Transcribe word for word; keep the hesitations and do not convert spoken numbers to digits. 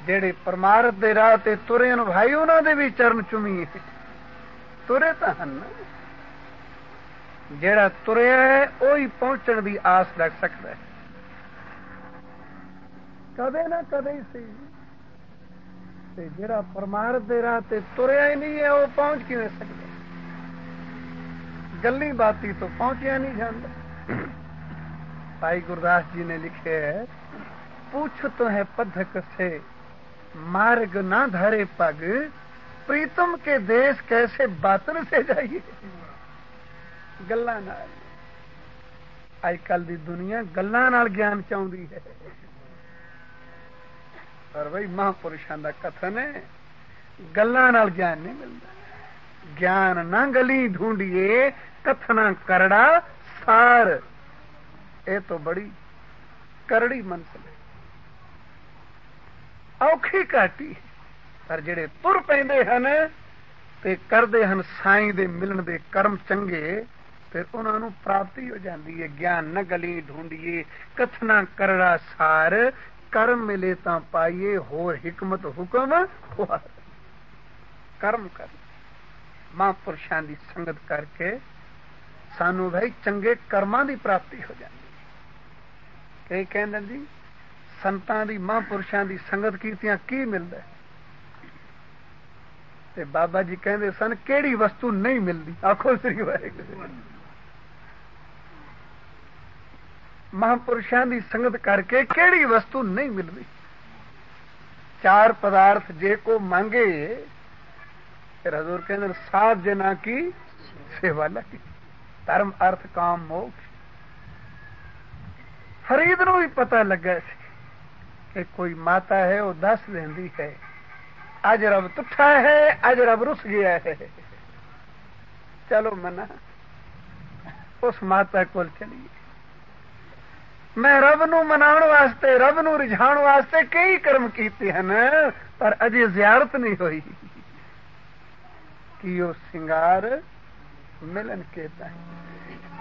ਜਿਹੜੇ ਪਰਮਾਰਥ ਦੇ ਰਾਹ ਤੇ ਤੁਰੇ ਹਨ ਭਾਈ ਉਹਨਾਂ ਦੇ ਵੀ ਚਰਨ ਚੁਮੀਏ। ਤੁਰੇ ਤਾਂ ਹਨ, ਜਿਹੜਾ ਤੁਰਿਆ ਹੈ ਉਹੀ ਪਹੁੰਚਣ ਦੀ ਆਸ ਰੱਖ ਸਕਦਾ ਹੈ। ਕਦੇ ਨਾ ਕਦੇ ਹੀ ਸੀ, ਤੇ ਜਿਹੜਾ ਪਰਮਾਰਥ ਦੇ ਰਾਹ ਤੇ ਤੁਰਿਆ ਹੀ ਨਹੀਂ ਹੈ ਉਹ ਪਹੁੰਚ ਕਿਵੇਂ ਸਕਦਾ? ਗੱਲੀ ਬਾਤੀ ਤੋਂ ਪਹੁੰਚਿਆ ਨਹੀਂ ਜਾਂਦਾ। ਭਾਈ ਗੁਰਦਾਸ ਜੀ ਨੇ ਲਿਖਿਆ ਹੈ, पूछ तो है पथक से मार्ग ना धरे पग, प्रीतम के देश कैसे बातन से जाइए। गल्लां नाल अजकल दी दुनिया गल्लां नाल ज्ञान चाहुंदी है, पर भाई महापुरुषां दा कथन है गल्लां नाल ज्ञान नहीं मिलदा। ज्ञान ना गली ढूंढिए कथना करड़ा सार। ये तो बड़ी करड़ी मंजिल है, औखी घाटी, पर जेड़े तुर पैंदे हन ते करदे हन साईं दे मिलन दे कर्म चंगे, फिर उन्हां नूं प्राप्ति हो जाती है। ज्ञान न गली ढूंढिए कथना करड़ा सार, कर्म मिले तां पाइए होर हिकमत हुक्म हुआ। कर्म कर महापुरुषां दी संगत करके सानू भाई चंगे कर्मां दी प्राप्ति हो जाती। कई कहंदे जी संतां दी महापुरुषां दी संगत कीतियां की मिलदा? ते बाबा जी कहंदे सन केड़ी वस्तु नहीं मिलदी? आखो श्री वाहिगुरू। महापुरुषां दी संगत करके केड़ी वस्तु नहीं मिलदी? चार पदार्थ जे को मांगे, फिर हजूर कहंदे साध जना की सेवा लगी, धर्म अर्थ काम मोक्ष। फरीद नूं भी पता लगा सी कि कोई माता है वो दस देंदी है अज रब तुठा है, अज रब रुस गया है, चलो मना उस माता कोल चलिए। मैं रब नूं मनाउण वास्ते, रब नूं रिझाउण वास्ते कई कर्म कीते हन, पर अजे जियारत नहीं होई कि वो सिंगार मिलन के ताईं।